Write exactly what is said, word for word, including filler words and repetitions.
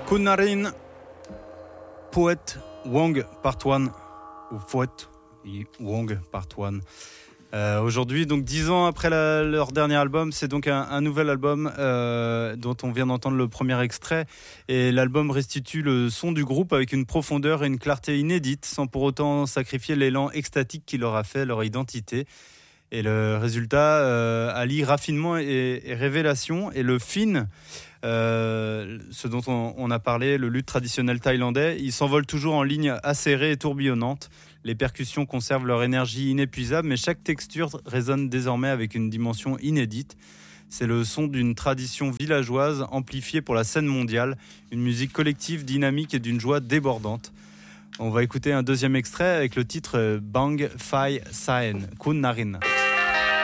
Kunarin, Poète Wong Part un, ou Poète Wong Part un. Euh, aujourd'hui, donc dix ans après la, leur dernier album, c'est donc un, un nouvel album euh, dont on vient d'entendre le premier extrait. Et l'album restitue le son du groupe avec une profondeur et une clarté inédites, sans pour autant sacrifier l'élan extatique qui leur a fait leur identité. Et le résultat euh, allie raffinement et, et révélation. Et le fin, euh, ce dont on, on a parlé, le luth traditionnel thaïlandais, il s'envole toujours en ligne acérée et tourbillonnante. Les percussions conservent leur énergie inépuisable, mais chaque texture résonne désormais avec une dimension inédite. C'est le son d'une tradition villageoise amplifiée pour la scène mondiale, une musique collective, dynamique et d'une joie débordante. On va écouter un deuxième extrait avec le titre Bang Phai Saen, Kun Narin.